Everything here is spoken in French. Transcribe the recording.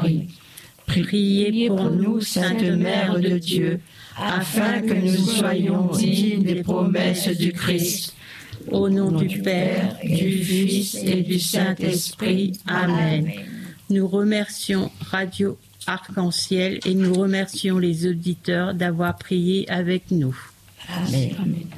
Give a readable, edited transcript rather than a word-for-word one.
Marie. Priez pour nous, Sainte Mère de Dieu, afin que nous soyons dignes des promesses du Christ. Au nom du Père, du Fils et du Saint-Esprit. Amen. Nous remercions Radio Arc-en-Ciel et nous remercions les auditeurs d'avoir prié avec nous. Amen.